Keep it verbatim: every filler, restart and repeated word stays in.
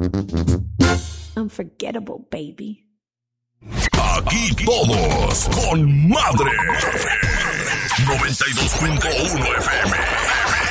Unforgettable, baby. Aquí todos con madre. noventa y dos punto uno F M.